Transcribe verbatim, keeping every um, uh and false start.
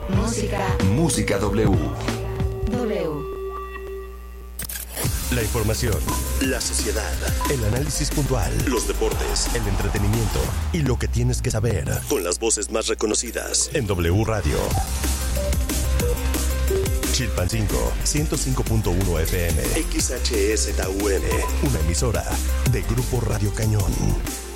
Música. Música W. W. La información, la sociedad, el análisis puntual, los deportes, el entretenimiento y lo que tienes que saber con las voces más reconocidas en W Radio. Chilpancingo, ciento cinco punto uno F M, X H S T U N, una emisora de Grupo Radio Cañón.